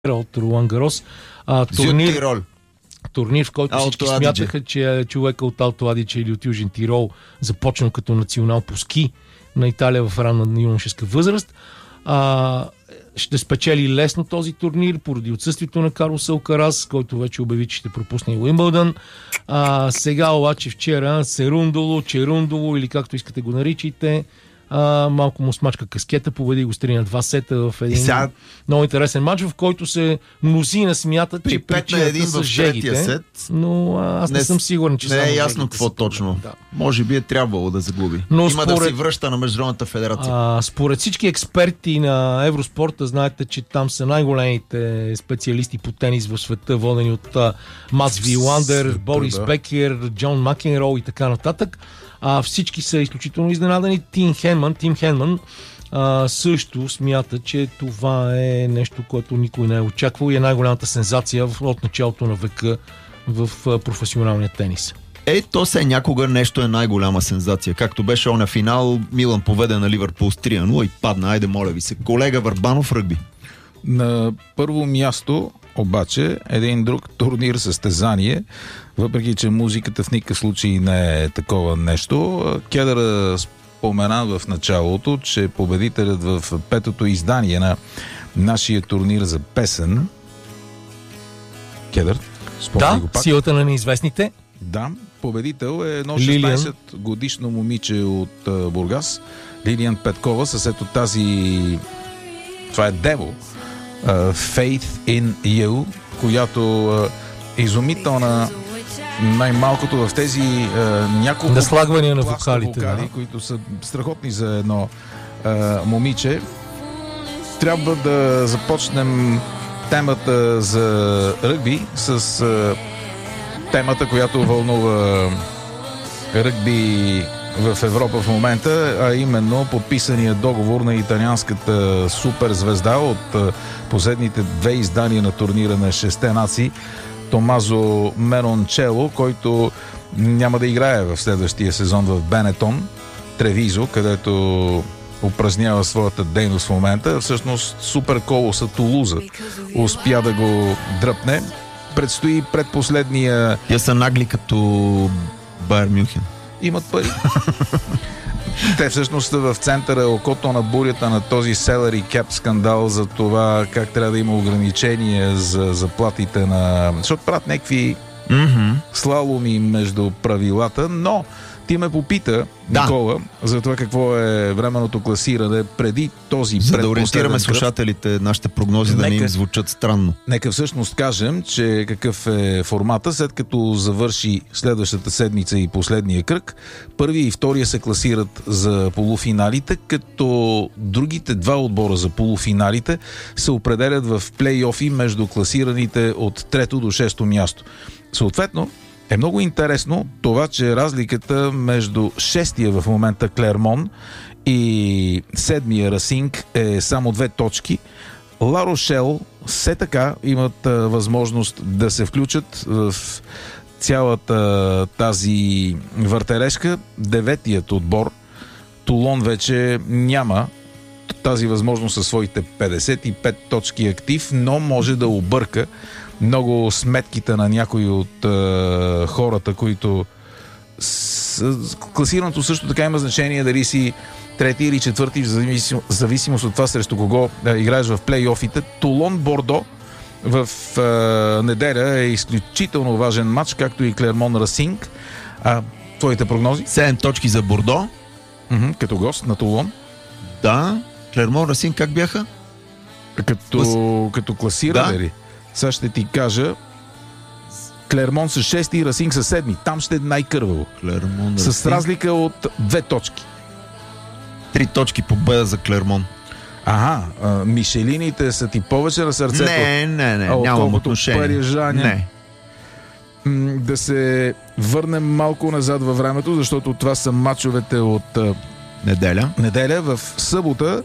от Ролан Гарос. Турнир, в който всички смятаха, че човека от Алто Адиче или от Южен Тирол започнал като национал по ски на Италия в ранна юношеска възраст. Ще спечели лесно този турнир поради отсъствието на Карлос Алкарас, който вече обяви, че ще пропусне Уимбълдън. Сега обаче вчера Черундоло или както искате го наричайте, малко му смачка каскета, победи го с 3-2 сета в един много интересен матч, в който се мнозина смятат, че причината са жегите, но аз не съм сигурен, че не е ясно какво точно. Да. Може би е трябвало да загуби. Но има да си връща на Международната федерация. Според всички експерти на Евроспорта, знаете, че там са най-големите специалисти по тенис в света, водени от Мац Виландер, Борис Бекер, Джон Макенроу и така нататък. Всички са изключително изненадани. Тим Хенман също смята, че това е нещо, което никой не е очаквал и е най-голямата сензация от началото на века в професионалния тенис. То се някога нещо е най-голяма сензация. Както беше оня финал, Милан поведе на Ливърпул с 3-0 и падна. Айде, моля ви се. Колега Върбанов, ръгби. На първо място обаче един друг турнир състезание, въпреки че музиката в никакъв случай не е такова нещо. Кедър спомена в началото, че победителят в петото издание на нашия турнир за песен, Кедър, спомни го пак. Силата на неизвестните. Да, победител е едно 16 годишно момиче от Бургас, Лилиан Петкова, с ето тази, това е Дево, Faith in You, която е изумителна, най-малкото в тези няколко наслагвания на вокалите, които са страхотни за едно момиче. Трябва да започнем темата за ръгби с темата, която вълнува ръгби в Европа в момента, а именно подписания договор на италианската суперзвезда от последните две издания на турнира на 6 нации, Томазо Менончело, който няма да играе в следващия сезон в Бенетон, Тревизо, където упражнява своята дейност в момента. Всъщност суперколоса Тулуза успя да го дръпне. Предстои предпоследния... Те са нагли като Байер Мюнхен. Имат пари. Те всъщност са в центъра, окото на бурята на този salary cap скандал за това как трябва да има ограничения за заплатите на... Защото правят някакви слаломи между правилата, но ти ме попита, Никола, за това какво е временното класиране преди този предпоследен. За да ориентираме слушателите, нашите прогнози да не им звучат странно. Нека всъщност кажем, че какъв е формата, след като завърши следващата седмица и последния кръг. Първи и втория се класират за полуфиналите, като другите два отбора за полуфиналите се определят в плейофи между класираните от 3 до 6 място. Съответно, е много интересно това, че разликата между шестия в момента Клермон и седмия Расинг е само 2 точки. Ла Рошел все така имат възможност да се включат в цялата тази въртележка. Деветият отбор Тулон вече няма тази възможност със своите 55 точки актив, но може да обърка много сметките на някои от хората, които класирането също така има значение дали си трети или четвърти, в зависимост от това срещу кого играеш в плейофите. Тулон Бордо в неделя е изключително важен матч, както и Клермон Расинг. Твоите прогнози? 7 точки за Бордо. Като гост на Тулон. Да. Клермон Расинг как бяха? Като класиране ли? Сега ще ти кажа, Клермон с 6 и Расинг с 7. Там ще е най-кърваво. С разлика от 2 точки. 3 точки победа за Клермон. Мишелините са ти повече на сърцето. Не, нямам отношение. Парижаня. Не. Да се върнем малко назад във времето, защото това са мачовете от неделя. В събота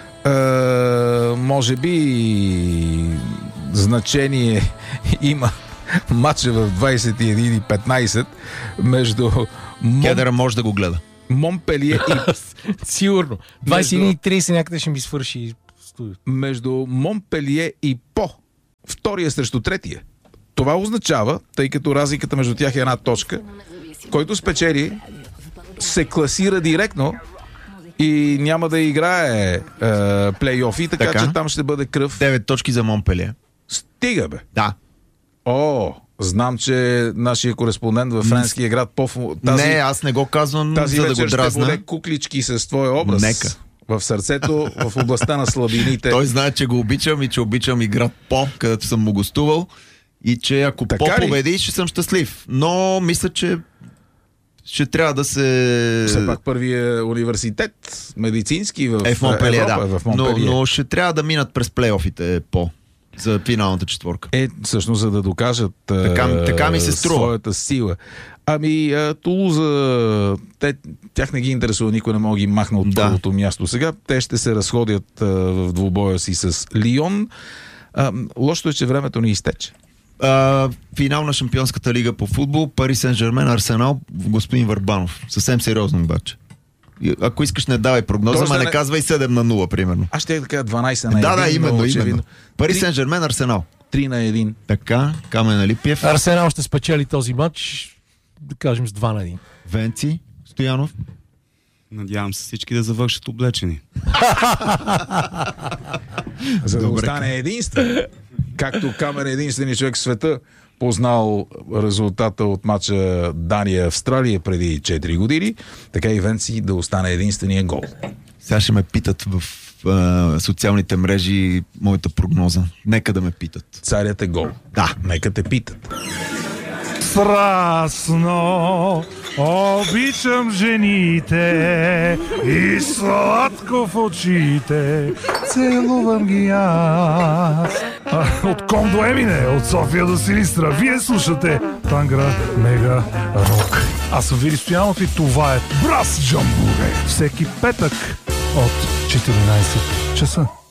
може би значение има матча в 21:15 между Кедъра може да го гледа. Монпелие и... Сигурно. 21:30 някъде ще ми свърши студиото. Между Монпелие и По втория срещу третия. Това означава, тъй като разликата между тях е една точка, който спечели, се класира директно и няма да играе плейофи, така че там ще бъде кръв. 9 точки за Монпелие. Стига, бе! Да. Знам, че нашия кореспондент във френския град Не, аз не го казвам, тази за да вечер го дразна. ще бъде куклички с твоя образ. Нека. В сърцето, в областта на слабините. Той знае, че го обичам и че обичам и град По, където съм му гостувал. И че ако По победи, ще съм щастлив. Но мисля, че ще трябва да се... Все пак първия университет медицински в Монпелие, Европа, да. в Монпелие. Но ще трябва да минат през плейофите По за финалната четворка. Всъщност, за да докажат така ми се струва своята сила. Тулуза, тях не ги интересува, никой не мога ги махна от първото място сега. Те ще се разходят в двубоя си с Лион. Лошото е, че времето ни изтече. Финал на Шампионската лига по футбол, Пари Сен-Жермен, Арсенал, господин Върбанов. Съвсем сериозно обаче. Ако искаш, не давай прогноза, не казвай 7-0, примерно. Аз ще кажа 12-1. Да, именно. Пари Сен-Жермен, Арсенал. 3-1. Така, Камен Алипиев. Арсенал ще спечели този матч, да кажем, с 2-1. Венци, Стоянов. Надявам се всички да завършат облечени. За да остане единствен. Както Камен е единственият човек в света, познал резултата от матча Дания-Австралия преди 4 години, така и Венци да остане единствения гол. Сега ще ме питат в социалните мрежи моята прогноза. Нека да ме питат. Царят е гол. Да. Нека те питат. Страстно обичам жените и сладко в очите целувам ги аз. От Ком до Емине, от София до Силистра, вие слушате Тангра Мега Рок. Аз съм Вили Стоянов и това е Брас Джамбуре. Всеки петък от 14 часа.